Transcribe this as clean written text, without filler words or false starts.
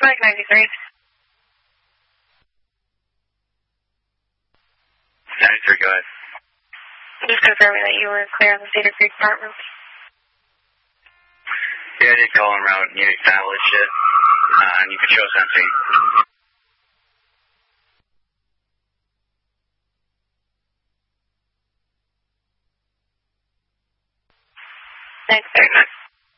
Mike 93. 93, go ahead. Just confirming that you were clear on the Cedar Creek apartment. Yeah, I did call en route and you established it. And you could show something. Thanks very much.